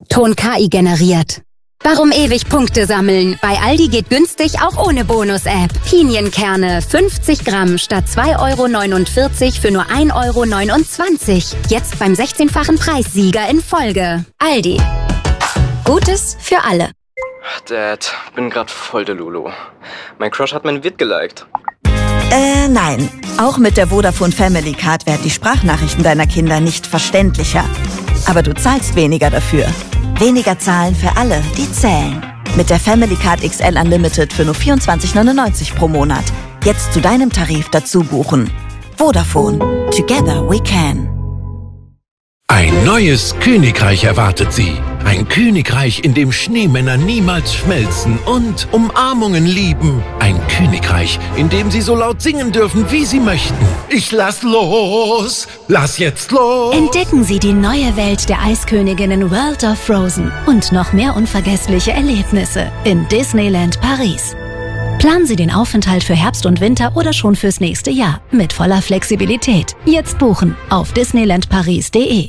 Ton KI generiert. Warum ewig Punkte sammeln? Bei Aldi geht günstig auch ohne Bonus-App. Pinienkerne 50 Gramm statt 2,49 € für nur 1,29 €. Jetzt beim 16-fachen Preissieger in Folge. Aldi. Gutes für alle. Dad, bin grad voll der Lulu. Mein Crush hat mein Vid geliked. Nein. Auch mit der Vodafone Family Card werden die Sprachnachrichten deiner Kinder nicht verständlicher. Aber du zahlst weniger dafür. Weniger zahlen für alle, die zählen. Mit der Family Card XL Unlimited für nur 24,99 € pro Monat. Jetzt zu deinem Tarif dazu buchen. Vodafone. Together we can. Ein neues Königreich erwartet Sie. Ein Königreich, in dem Schneemänner niemals schmelzen und Umarmungen lieben. Ein Königreich, in dem Sie so laut singen dürfen, wie Sie möchten. Ich lass los! Lass jetzt los! Entdecken Sie die neue Welt der Eisköniginnen World of Frozen und noch mehr unvergessliche Erlebnisse in Disneyland Paris. Planen Sie den Aufenthalt für Herbst und Winter oder schon fürs nächste Jahr mit voller Flexibilität. Jetzt buchen auf disneylandparis.de.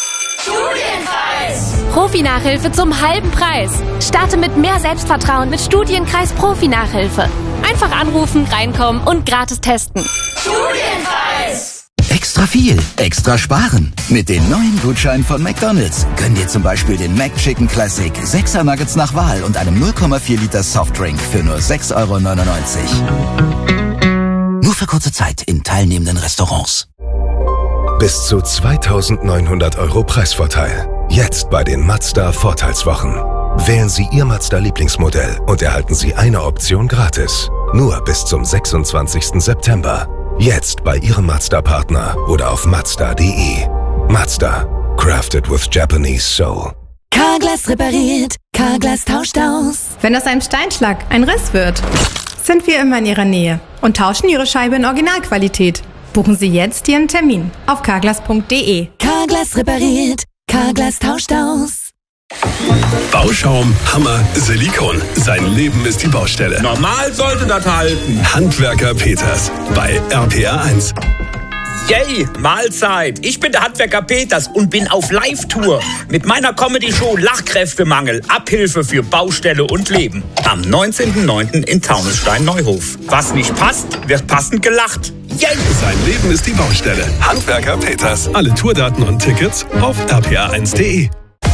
Profi-Nachhilfe zum halben Preis. Starte mit mehr Selbstvertrauen mit Studienkreis Profi-Nachhilfe. Einfach anrufen, reinkommen und gratis testen. Studienkreis! Extra viel, extra sparen. Mit den neuen Gutscheinen von McDonald's können dir zum Beispiel den McChicken Classic 6er Nuggets nach Wahl und einem 0,4 Liter Softdrink für nur 6,99 €. Nur für kurze Zeit in teilnehmenden Restaurants. Bis zu 2.900 € Preisvorteil. Jetzt bei den Mazda Vorteilswochen. Wählen Sie Ihr Mazda-Lieblingsmodell und erhalten Sie eine Option gratis. Nur bis zum 26. September. Jetzt bei Ihrem Mazda-Partner oder auf Mazda.de. Mazda. Crafted with Japanese soul. Carglass repariert. Carglass tauscht aus. Wenn aus einem Steinschlag ein Riss wird, sind wir immer in Ihrer Nähe und tauschen Ihre Scheibe in Originalqualität. Buchen Sie jetzt Ihren Termin auf carglass.de. Carglass repariert. Carglass tauscht aus. Bauschaum, Hammer, Silikon. Sein Leben ist die Baustelle. Normal sollte das halten. Handwerker Peters bei RPA1. Yay, Mahlzeit. Ich bin der Handwerker Peters und bin auf Live-Tour mit meiner Comedy-Show Lachkräftemangel, Abhilfe für Baustelle und Leben. Am 19.09. in Taunusstein-Neuhof. Was nicht passt, wird passend gelacht. Yay! Sein Leben ist die Baustelle. Handwerker Peters. Alle Tourdaten und Tickets auf rpa1.de.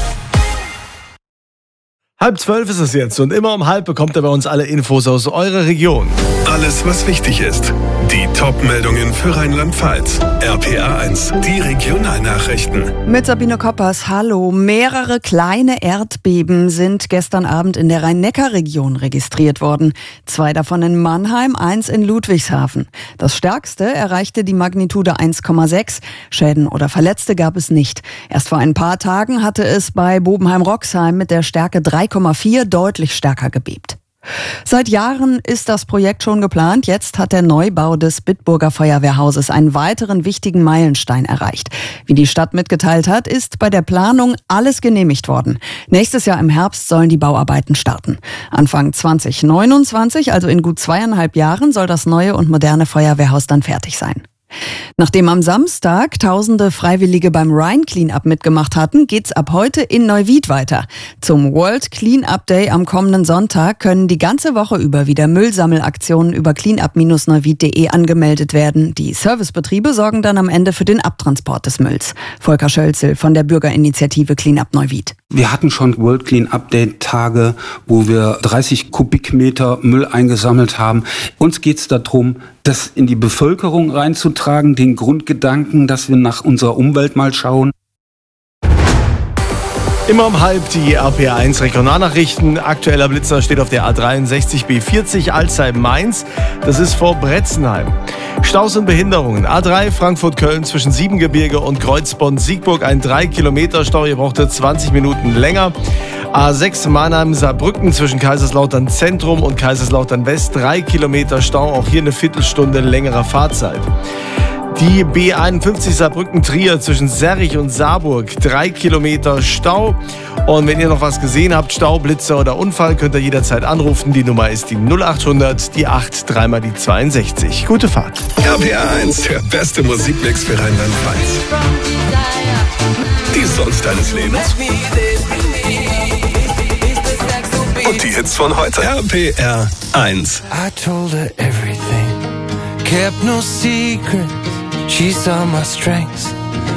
11:30 ist es jetzt und immer um 11 bekommt ihr bei uns alle Infos aus eurer Region. Alles, was wichtig ist. Die Top-Meldungen für Rheinland-Pfalz. RPA1, die Regionalnachrichten. Mit Sabine Koppers, hallo. Mehrere kleine Erdbeben sind gestern Abend in der Rhein-Neckar-Region registriert worden. 2 davon in Mannheim, 1 in Ludwigshafen. Das stärkste erreichte die Magnitude 1,6. Schäden oder Verletzte gab es nicht. Erst vor ein paar Tagen hatte es bei Bobenheim-Roxheim mit der Stärke 3,4 deutlich stärker gebebt. Seit Jahren ist das Projekt schon geplant. Jetzt hat der Neubau des Bitburger Feuerwehrhauses einen weiteren wichtigen Meilenstein erreicht. Wie die Stadt mitgeteilt hat, ist bei der Planung alles genehmigt worden. Nächstes Jahr im Herbst sollen die Bauarbeiten starten. Anfang 2029, also in gut 2,5 Jahren, soll das neue und moderne Feuerwehrhaus dann fertig sein. Nachdem am Samstag Tausende Freiwillige beim Rhine Cleanup mitgemacht hatten, geht's ab heute in Neuwied weiter. Zum World Cleanup Day am kommenden Sonntag können die ganze Woche über wieder Müllsammelaktionen über cleanup-neuwied.de angemeldet werden. Die Servicebetriebe sorgen dann am Ende für den Abtransport des Mülls. Volker Schölzel von der Bürgerinitiative Cleanup Neuwied. Wir hatten schon World Cleanup Day Tage, wo wir 30 Kubikmeter Müll eingesammelt haben. Uns geht's darum, das in die Bevölkerung reinzutragen, den Grundgedanken, dass wir nach unserer Umwelt mal schauen. Immer um 11 die RPA1 Regionalnachrichten. Aktueller Blitzer steht auf der A63 B40 Alzey-Mainz. Das ist vor Bretzenheim. Staus und Behinderungen. A3 Frankfurt-Köln zwischen Siebengebirge und Kreuzbonn-Siegburg. Ein 3-Kilometer-Stau. Ihr braucht 20 Minuten länger. A6 Mannheim-Saarbrücken zwischen Kaiserslautern Zentrum und Kaiserslautern West. 3 Kilometer Stau. Auch hier eine Viertelstunde längerer Fahrzeit. Die B51 Saarbrücken-Trier zwischen Serrich und Saarburg, 3 Kilometer Stau. Und wenn ihr noch was gesehen habt, Stau, Blitzer oder Unfall, könnt ihr jederzeit anrufen. Die Nummer ist die 0800, die 8, dreimal die 62. Gute Fahrt. RPA 1, der beste Musikmix für Rheinland-Pfalz. Die Songs deines Lebens. Und die Hits von heute. RPR 1. I told her everything, kept no secret. She saw my strengths